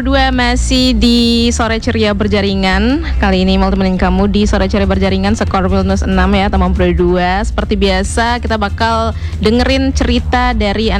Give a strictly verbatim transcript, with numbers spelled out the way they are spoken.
Dua masih di Sore Ceria Berjaringan. Kali ini mau temenin kamu di Sore Ceria Berjaringan skor minus enam ya, teman Pro dua. Seperti biasa kita bakal dengerin cerita dari